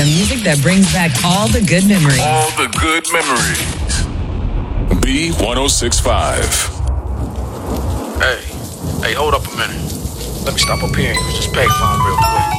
The music that brings back all the good memories. All the good memories. B1065. Hey, hold up a minute. Let me stop up here and use this payphone real quick.